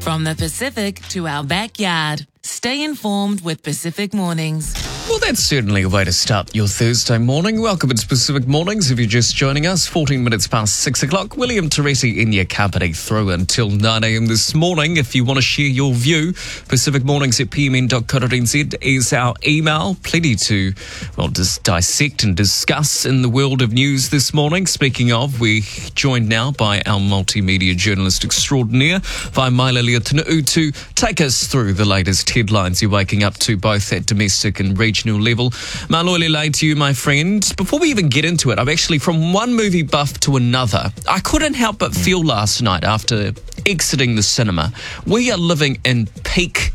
From the Pacific to our backyard. Stay informed with Pacific Mornings. Well, that's certainly a way to start your Thursday morning. Welcome to Pacific Mornings. If you're just joining us, 14 minutes past 6 o'clock. William Teresi in your company through until 9 a.m. this morning. If you want to share your view, pacificmornings@pmn.co.nz is our email. Plenty to, just dissect and discuss in the world of news this morning. Speaking of, we're joined now by our multimedia journalist extraordinaire, by Mailalia Tunuu, to take us through the latest headlines you're waking up to, both at domestic and regional level. Maloile to you, my friend. Before we even get into it, I'm actually from one movie buff to another. I couldn't help but feel last night after exiting the cinema, we are living in peak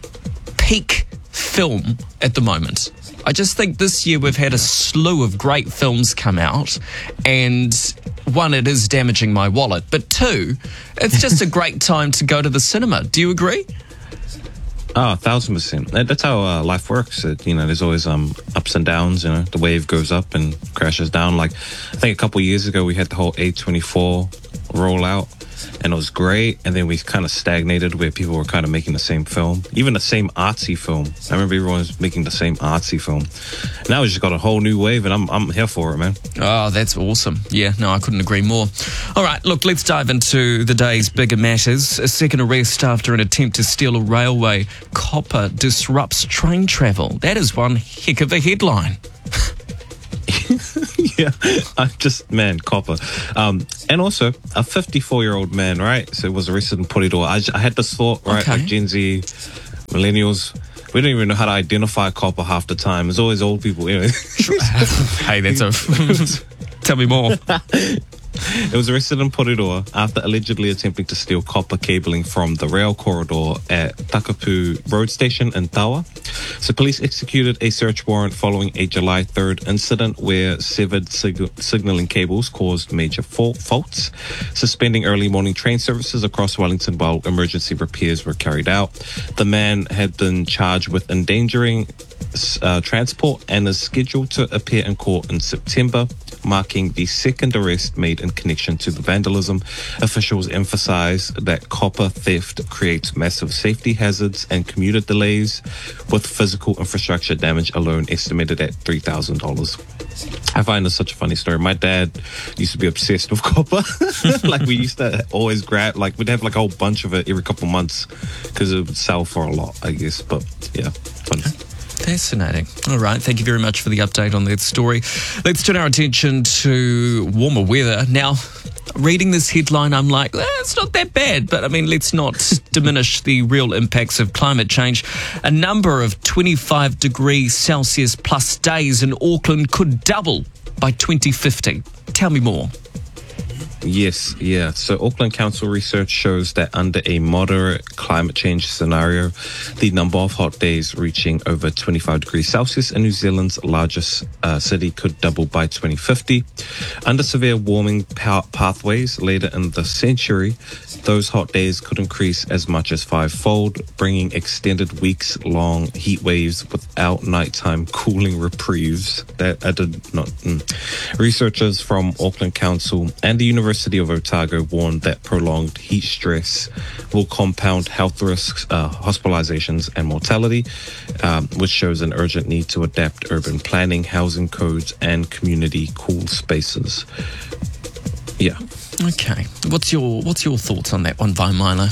film at the moment. I just think this year we've had a slew of great films come out, and one, it is damaging my wallet, but two, it's just a great time to go to the cinema. Do you agree? Oh, 1,000%. That's how life works. There's always ups and downs. The wave goes up and crashes down. Like, I think a couple years ago we had the whole A24 rollout, and it was great. And then we kind of stagnated where people were kind of making the same film, even the same artsy film. I remember everyone was making the same artsy film. Now we just got a whole new wave, and I'm here for it, man. Oh, that's awesome. Yeah, no, I couldn't agree more. All right, look, let's dive into the day's bigger matters. A second arrest after an attempt to steal a railway. Copper disrupts train travel. That is one heck of a headline. Yeah, copper. And also, a 54-year-old man, right? So was arrested in Porirua. I had this thought, right? Okay. Like Gen Z, millennials, we don't even know how to identify copper half the time. It's always old people, anyway. Hey, that's a... Tell me more. It was arrested in Porirua after allegedly attempting to steal copper cabling from the rail corridor at Takapu Road Station in Tawa. So police executed a search warrant following a July 3rd incident where severed signalling cables caused major faults, suspending early morning train services across Wellington while emergency repairs were carried out. The man had been charged with endangering transport and is scheduled to appear in court in September, marking the second arrest made in connection to the vandalism. Officials emphasize that copper theft creates massive safety hazards and commuter delays, with physical infrastructure damage alone estimated at $3,000. I find this such a funny story. My dad used to be obsessed with copper. Like, we used to always grab, we'd have a whole bunch of it every couple months because it would sell for a lot, I guess. But yeah, funny. Fascinating. All right, thank you very much for the update on that story. Let's turn our attention to warmer weather. Now, reading this headline, I'm like, it's not that bad. But, let's not diminish the real impacts of climate change. A number of 25 degrees Celsius plus days in Auckland could double by 2050. Tell me more. Yes, yeah. So Auckland Council research shows that under a moderate climate change scenario, the number of hot days reaching over 25 degrees Celsius in New Zealand's largest city could double by 2050. Under severe warming pathways later in the century, those hot days could increase as much as fivefold, bringing extended weeks-long heat waves without nighttime cooling reprieves. That I did not. Researchers from Auckland Council and the University of Otago warned that prolonged heat stress will compound health risks, hospitalizations, and mortality, which shows an urgent need to adapt urban planning, housing codes, and community cool spaces. Yeah. Okay. What's your thoughts on that one, Vaimila?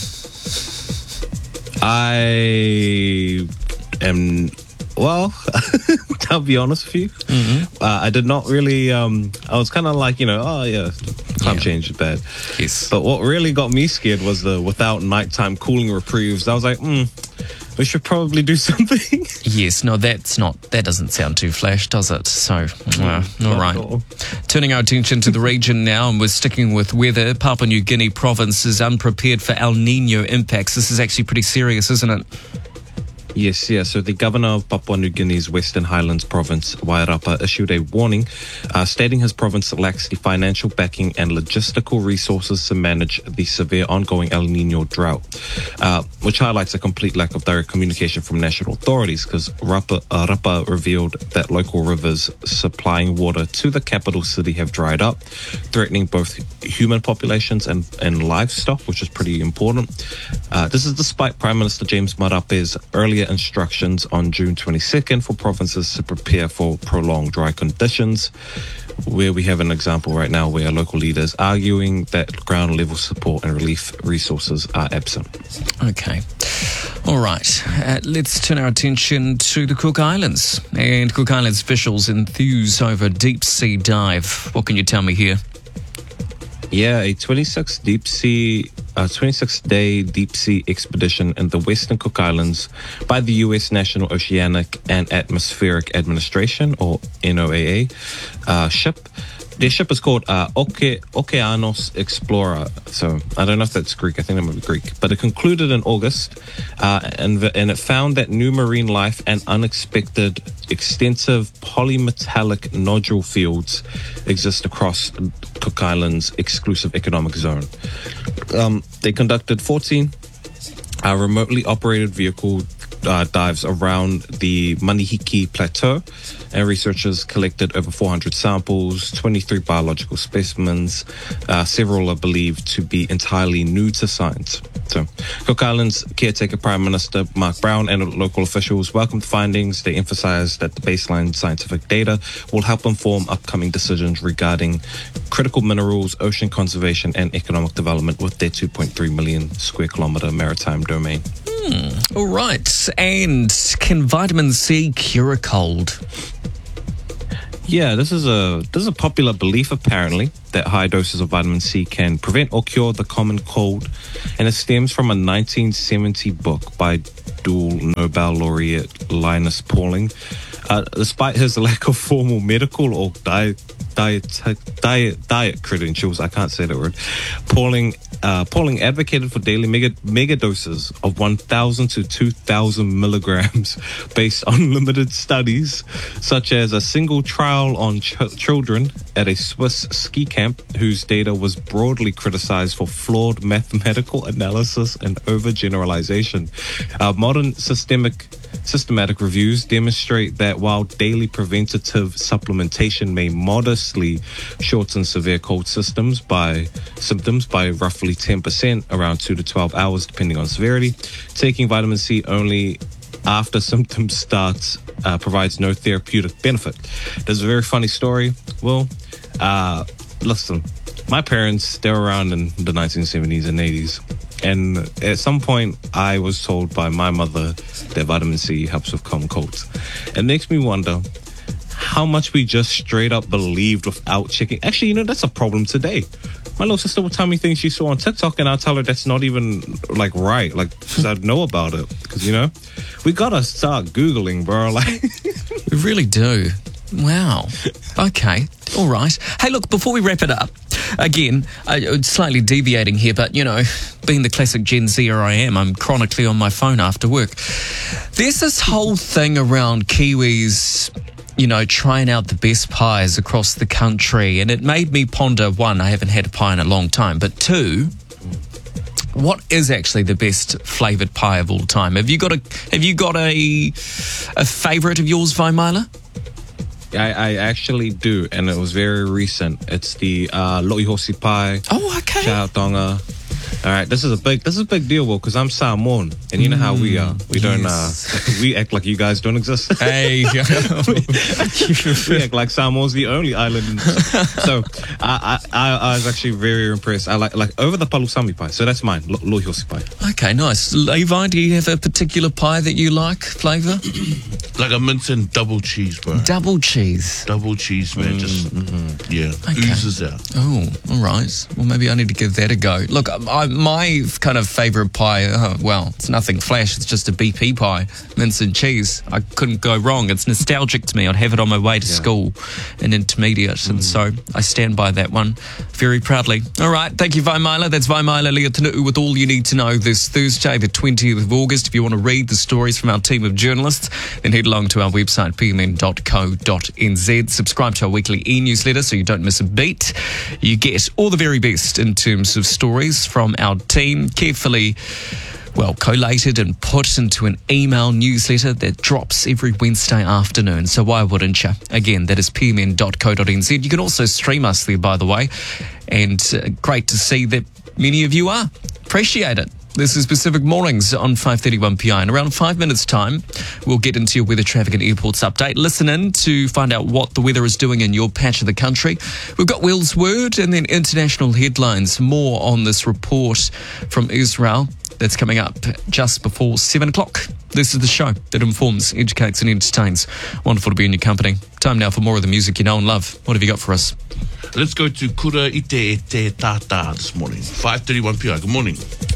I am... Well, I'll be honest with you. Mm-hmm. I did not really... I was kind of like, climate change is bad. Yes. But what really got me scared was the without nighttime cooling reprieves. I was like, we should probably do something. Yes, no, that doesn't sound too flash, does it? So, all right. Turning our attention to the region now, and we're sticking with weather. Papua New Guinea province is unprepared for El Nino impacts. This is actually pretty serious, isn't it? Yes, yeah. So the governor of Papua New Guinea's Western Highlands province, Wairapa, issued a warning stating his province lacks the financial backing and logistical resources to manage the severe ongoing El Nino drought, which highlights a complete lack of direct communication from national authorities, because Rapa revealed that local rivers supplying water to the capital city have dried up, threatening both human populations and livestock, which is pretty important. This is despite Prime Minister James Marape's earlier instructions on June 22nd for provinces to prepare for prolonged dry conditions, where we have an example right now where local leaders arguing that ground level support and relief resources are absent. Okay. All right. Let's turn our attention to the Cook Islands. And Cook Islands officials enthuse over deep sea dive. What can you tell me here? Yeah, a 26-day deep sea expedition in the Western Cook Islands by the U.S. National Oceanic and Atmospheric Administration, or NOAA, ship. Their ship is called Okeanos Explorer. So I don't know if that's Greek. I think that might be Greek. But it concluded in August, and it found that new marine life and unexpected extensive polymetallic nodule fields exist across Cook Islands' exclusive economic zone. They conducted 14 remotely operated vehicle dives around the Manihiki Plateau, and researchers collected over 400 samples, 23 biological specimens. Several are believed to be entirely new to science. So, Cook Islands caretaker Prime Minister Mark Brown and local officials welcomed the findings. They emphasized that the baseline scientific data will help inform upcoming decisions regarding critical minerals, ocean conservation, and economic development with their 2.3 million square kilometre maritime domain. All right. And can vitamin C cure a cold? Yeah, this is a popular belief apparently that high doses of vitamin C can prevent or cure the common cold, and it stems from a 1970 book by dual Nobel laureate Linus Pauling. Despite his lack of formal medical or diet credentials, I can't say that word, Pauling advocated for daily mega doses of 1,000 to 2,000 milligrams based on limited studies, such as a single trial on children at a Swiss ski camp whose data was broadly criticized for flawed mathematical analysis and overgeneralization. Modern systematic reviews demonstrate that while daily preventative supplementation may modestly shorten severe cold symptoms by roughly 10%, around 2 to 12 hours depending on severity, taking vitamin C only after symptoms start provides no therapeutic benefit. There's a very funny story. Well, listen, my parents, they were around in the 1970s and 80s. And at some point, I was told by my mother that vitamin C helps with common colds. It makes me wonder how much we just straight up believed without checking. Actually, that's a problem today. My little sister will tell me things she saw on TikTok, and I'll tell her that's not even, right, because I know about it. Because, we gotta start Googling, bro. We really do. Wow. Okay. All right. Hey, look, before we wrap it up, again, slightly deviating here, but, being the classic Gen Zer I am, I'm chronically on my phone after work. There's this whole thing around Kiwis, trying out the best pies across the country, and it made me ponder, one, I haven't had a pie in a long time, but two, what is actually the best flavoured pie of all time? Have you got a favourite of yours, Vaimala? I actually do, and it was very recent. It's the Lo'ihosi pie. Oh, okay. Chao-tonga. All right, this is a big deal, Will, because I'm Samoan, and you know how we are. We don't we act like you guys don't exist. Hey, we act like Samoa's the only island. So I was actually very impressed. I like over the palusami pie. So that's mine, Lo'ihosi pie. Okay, nice. Levi, do you have a particular pie that you like, flavour? Like a mint and double cheese, bro. Double cheese, man. Just oozes out. Oh, all right. Well, maybe I need to give that a go. Look, my kind of favourite pie, it's nothing flash. It's just a BP pie, mince and cheese. I couldn't go wrong. It's nostalgic to me. I'd have it on my way to school in intermediate, and so I stand by that one very proudly. All right, thank you, Vaimala. That's Vaimala Leotanuu with all you need to know this Thursday, the 20th of August. If you want to read the stories from our team of journalists, then head along to our website, pmn.co.nz. Subscribe to our weekly e-newsletter so you don't miss a beat. You get all the very best in terms of stories from our team, carefully collated and put into an email newsletter that drops every Wednesday afternoon. So why wouldn't you? Again, that is pmn.co.nz. You can also stream us there, by the way, and great to see that many of you are. Appreciate it. This is Pacific Mornings on 5:31 PI. In around 5 minutes' time, we'll get into your weather, traffic and airports update. Listen in to find out what the weather is doing in your patch of the country. We've got Will's Word and then international headlines. More on this report from Israel that's coming up just before 7 o'clock. This is the show that informs, educates and entertains. Wonderful to be in your company. Time now for more of the music you know and love. What have you got for us? Let's go to Kura Ite E Te Tata this morning. 5:31 PI. Good morning.